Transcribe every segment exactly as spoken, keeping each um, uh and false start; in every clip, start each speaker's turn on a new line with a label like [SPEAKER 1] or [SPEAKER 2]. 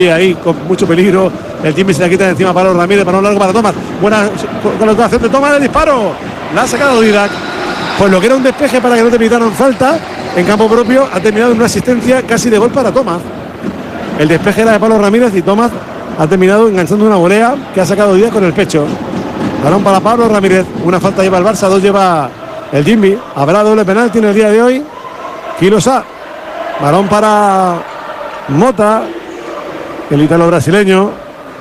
[SPEAKER 1] ahí con mucho peligro. El Jimmy se la quita de encima para Ramírez, para un largo para Tomás. Buena colocación de Tomás, el disparo. La ha sacado Didac. Pues lo que era un despeje para que no te pitaran falta en campo propio, ha terminado en una asistencia casi de gol para Tomás. El despeje era de Pablo Ramírez y Tomás ha terminado enganchando una volea que ha sacado Didac con el pecho. Balón para Pablo Ramírez. Una falta lleva el Barça, dos lleva el Jimmy. Habrá doble penalti en el día de hoy. Quilosá. Balón para Mota, el italo brasileño.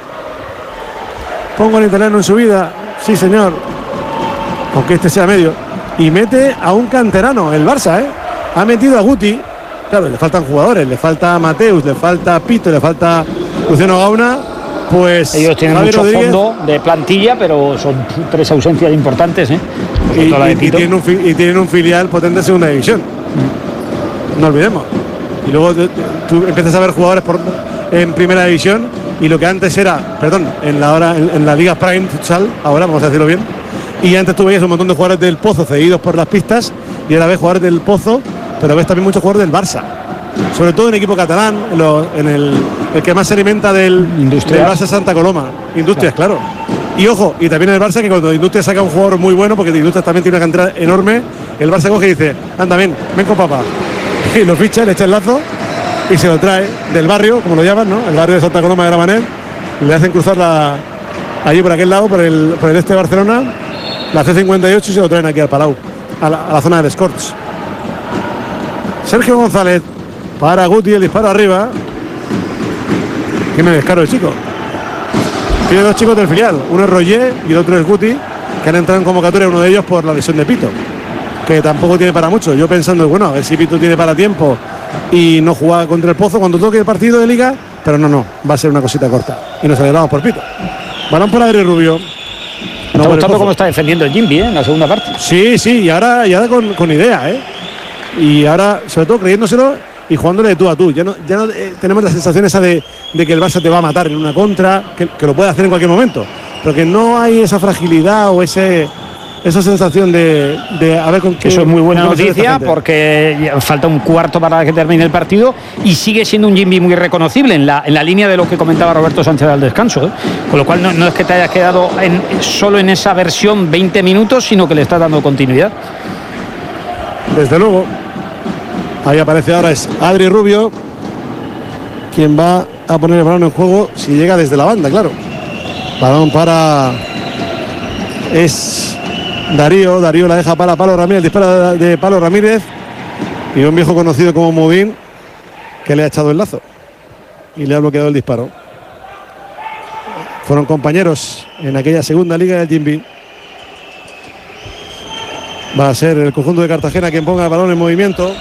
[SPEAKER 1] Pongo el italiano en su vida, sí señor, aunque este sea medio. Y mete a un canterano, el Barça, ¿eh? Ha metido a Guti. Claro, le faltan jugadores, le falta Mateus, le falta Pito, le falta Luciano Gauna. Pues
[SPEAKER 2] ellos tienen Javier mucho Rodríguez, fondo de plantilla, pero son tres ausencias importantes, ¿eh?
[SPEAKER 1] Y, y, y, tienen un, y tienen un filial potente en segunda división. No olvidemos. Y luego tú empiezas a ver jugadores por, en primera división, y lo que antes era, perdón, en la hora en, en la Liga Prime Futsal, ahora vamos a decirlo bien, y antes tú veías un montón de jugadores del Pozo cedidos por las pistas, y ahora ves jugadores del Pozo, pero ves también muchos jugadores del Barça, sobre todo en equipo catalán, en, lo, en el, el que más se alimenta del, del Barça Santa Coloma, Industrias, claro. claro. Y ojo, y también el Barça, que cuando Industrias saca un jugador muy bueno, porque Industrias también tiene una cantidad enorme, el Barça coge y dice, anda, ven, ven con papá. Y lo ficha, le echa el lazo y se lo trae del barrio, como lo llaman, ¿no? El barrio de Santa Coloma de Gramenet. Le hacen cruzar la, allí por aquel lado, por el, por el este de Barcelona, la C cincuenta y ocho, y se lo traen aquí al Palau, a la, a la zona del Escorts. Sergio González para Guti, el disparo arriba. Que me descaro el chico. Tiene dos chicos del filial, uno es Roger y el otro es Guti, que han entrado en convocatoria, uno de ellos por la lesión de Pito, que tampoco tiene para mucho. Yo pensando, bueno, a ver si Pito tiene para tiempo y no juega contra el Pozo cuando toque el partido de Liga, pero no, no, va a ser una cosita corta y nos alegramos por Pito. Balón por Adri Rubio.
[SPEAKER 2] Me está gustando cómo está defendiendo el Jimmy, ¿eh? En la segunda parte.
[SPEAKER 1] Sí, sí, y ahora, y ahora con, con idea, ¿eh? Y ahora, sobre todo, creyéndoselo y jugándole de tú a tú. Ya no, ya no eh, tenemos la sensación esa de, de que el Barça te va a matar en una contra, que, que lo puede hacer en cualquier momento, pero que no hay esa fragilidad o ese... esa sensación de, de a ver con qué.
[SPEAKER 2] Eso es muy buena noticia, porque falta un cuarto para que termine el partido y sigue siendo un Jimmy muy reconocible en la, en la línea de lo que comentaba Roberto Sánchez al descanso, ¿eh? Con lo cual no, no es que te hayas quedado en, solo en esa versión veinte minutos, sino que le estás dando continuidad.
[SPEAKER 1] Desde luego. Ahí aparece ahora es Adri Rubio, quien va a poner el balón en juego si llega desde la banda, claro. Balón para es Darío, Darío la deja para Pablo Ramírez, dispara de Pablo Ramírez y un viejo conocido como Movín que le ha echado el lazo y le ha bloqueado el disparo. Fueron compañeros en aquella segunda liga del Jimby. Va a ser el conjunto de Cartagena quien ponga el balón en movimiento.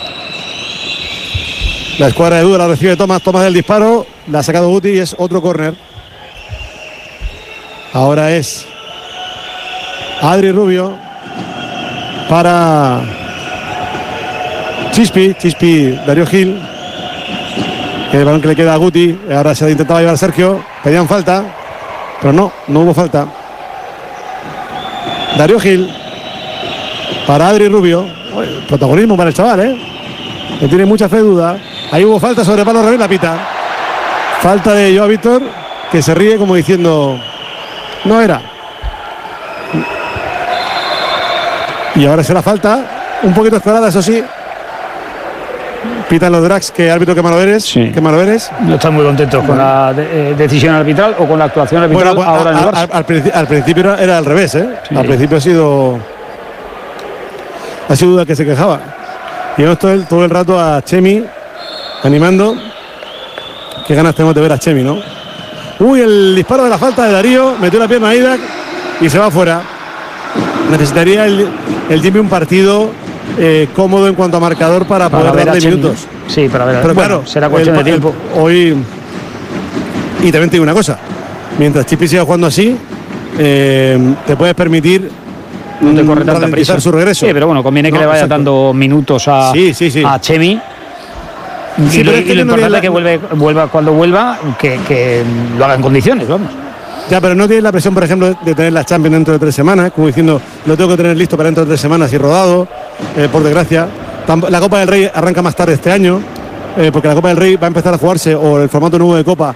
[SPEAKER 1] La escuadra de duda la recibe Tomás, Tomás del disparo, la ha sacado Guti y es otro córner. Ahora es Adri Rubio para Chispi, Chispi, Darío Gil. El balón que le queda a Guti. Ahora se ha intentado llevar Sergio. Pedían falta, pero no, no hubo falta. Darío Gil para Adri Rubio. Protagonismo para el chaval, ¿eh? Que tiene mucha fe, duda. Ahí hubo falta sobre Pablo Ramírez, la pita. Falta de Joao Víctor, que se ríe como diciendo, no era. Y ahora será falta, un poquito esperada, eso sí. Pitan los drags, que árbitro que malo eres.
[SPEAKER 2] Sí.
[SPEAKER 1] Que malo eres.
[SPEAKER 2] No están muy contentos con la de, eh, decisión arbitral o con la actuación arbitral.
[SPEAKER 1] Bueno,
[SPEAKER 2] ahora
[SPEAKER 1] a,
[SPEAKER 2] en el
[SPEAKER 1] a,
[SPEAKER 2] Barça.
[SPEAKER 1] al, principio, al principio era, era al revés, ¿eh?
[SPEAKER 2] Sí.
[SPEAKER 1] Al principio ha sido. Ha sido duda que se quejaba. Y yo estoy todo el rato a Chemi animando. Qué ganas tenemos de ver a Chemi, ¿no? Uy, el disparo de la falta de Darío. Metió la pierna a Idak y se va fuera. Necesitaría el, el Jimmy un partido eh, cómodo en cuanto a marcador para, para poder darle minutos.
[SPEAKER 2] Sí, para ver.
[SPEAKER 1] Pero
[SPEAKER 2] bueno,
[SPEAKER 1] claro,
[SPEAKER 2] será cuestión
[SPEAKER 1] el,
[SPEAKER 2] de tiempo.
[SPEAKER 1] El, hoy. Y también te digo una cosa. Mientras Chipi siga jugando así, eh, te puedes permitir.
[SPEAKER 2] No te corre tanta prisa
[SPEAKER 1] su regreso.
[SPEAKER 2] Sí, pero bueno, conviene que no, le vaya exacto. dando minutos a,
[SPEAKER 1] sí, sí, sí.
[SPEAKER 2] a Chemi.
[SPEAKER 1] Sí,
[SPEAKER 2] y lo,
[SPEAKER 1] pero es que
[SPEAKER 2] y lo
[SPEAKER 1] no
[SPEAKER 2] importante
[SPEAKER 1] la...
[SPEAKER 2] es que vuelve, vuelva cuando vuelva, que, que lo haga en condiciones, vamos.
[SPEAKER 1] Ya, pero no tienes la presión, por ejemplo, de tener la Champions dentro de tres semanas, como diciendo, lo tengo que tener listo para dentro de tres semanas y rodado, eh, por desgracia. La Copa del Rey arranca más tarde este año. eh, porque la Copa del Rey va a empezar a jugarse, o el formato nuevo de Copa